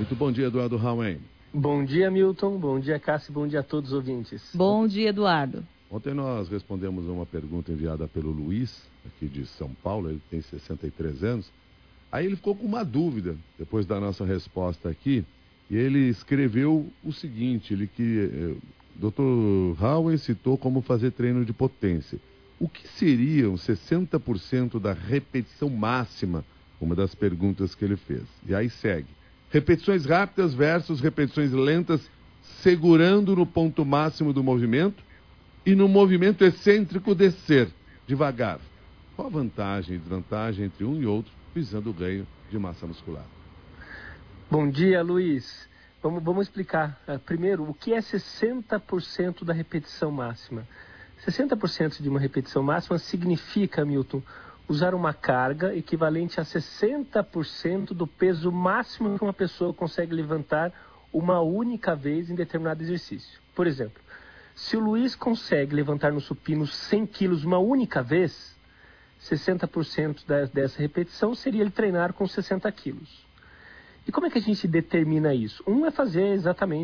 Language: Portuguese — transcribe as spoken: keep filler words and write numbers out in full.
Muito bom dia, Eduardo Rauen. Bom dia, Milton. Bom dia, Cássio. Bom dia a todos os ouvintes. Bom dia, Eduardo. Ontem nós respondemos uma pergunta enviada pelo Luiz, aqui de São Paulo. Ele tem sessenta e três anos. Aí ele ficou com uma dúvida, depois da nossa resposta aqui, e ele escreveu o seguinte, ele que eh, doutor Rauen citou como fazer treino de potência. O que seriam sessenta por cento da repetição máxima? Uma das perguntas que ele fez. E aí segue. Repetições rápidas versus repetições lentas, segurando no ponto máximo do movimento e no movimento excêntrico descer, devagar. Qual a vantagem e desvantagem entre um e outro, visando o ganho de massa muscular? Bom dia, Luiz. Vamos, vamos explicar. Uh, primeiro, o que é sessenta por cento da repetição máxima? sessenta por cento de uma repetição máxima significa, Milton, usar uma carga equivalente a sessenta por cento do peso máximo que uma pessoa consegue levantar uma única vez em determinado exercício. Por exemplo, se o Luiz consegue levantar no supino cem quilos uma única vez, sessenta por cento da, dessa repetição seria ele treinar com sessenta quilos. E como é que a gente determina isso? Um é fazer exatamente